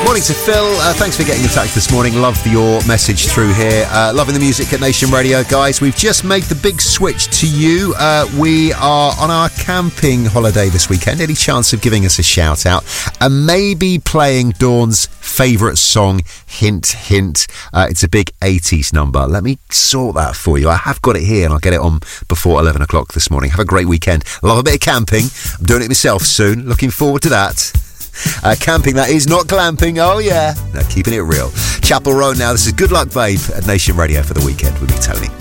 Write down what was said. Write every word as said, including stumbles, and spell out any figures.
Morning to Phil. Uh, thanks for getting in touch this morning. Love your message through here. Uh, loving the music at Nation Radio, guys. We've just made the big switch to you. Uh, we are on our camping holiday this weekend. Any chance of giving us a shout out and maybe playing Dawn's favourite song? Hint, hint. Uh, it's a big eighties number. Let me sort that for you. I have got it here and I'll get it on before eleven o'clock this morning. Have a great weekend. Love a bit of camping. I'm doing it myself soon. Looking forward to that. Uh, camping, that is, not glamping. Oh, yeah. No, keeping it real. Chapel Road now. This is Good Luck Babe at Nation Radio for the weekend with me, Tony.